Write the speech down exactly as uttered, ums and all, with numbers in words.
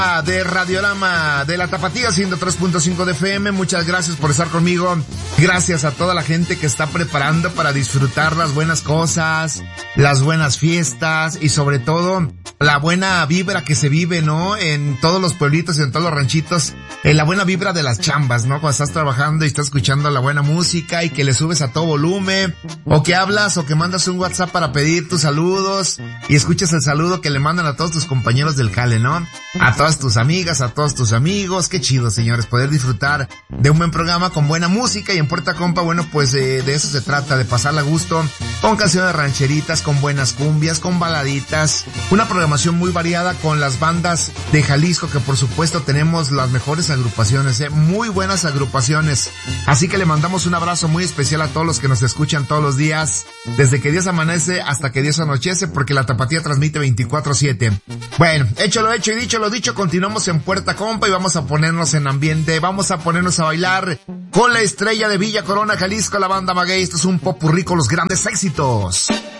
de Radiorama de la Tapatía ciento tres punto cinco de F M. Muchas gracias por estar conmigo. Gracias a toda la gente que está preparando para disfrutar las buenas cosas, las buenas fiestas y sobre todo la buena vibra que se vive, ¿no? En todos los pueblitos y en todos los ranchitos, en la buena vibra de las chambas, ¿no? Cuando estás trabajando y estás escuchando la buena música y que le subes a todo volumen, o que hablas o que mandas un WhatsApp para pedir tus saludos y escuchas el saludo que le mandan a todos tus compañeros del jale, ¿no? A todas tus amigas, a todos tus amigos. Qué chido, señores, poder disfrutar de un buen programa con buena música. Y en Puerta Compa, bueno, pues eh, de eso se trata, de pasarla a gusto, con canciones rancheritas, con buenas cumbias, con baladitas, una programación muy variada con las bandas de Jalisco, que por supuesto tenemos las mejores agrupaciones, eh, muy buenas agrupaciones. Así que le mandamos un abrazo muy especial a todos los que nos escuchan todos los días, desde que Dios amanece hasta que Dios anochece, porque la Tapatía transmite veinticuatro siete. Bueno, hecho lo hecho y dicho lo dicho, continuamos en Puerta Compa y vamos a ponernos en ambiente, vamos a ponernos a bailar con la estrella de Villa Corona, Jalisco, la banda Maguey. Esto es un popurrí con los grandes éxitos.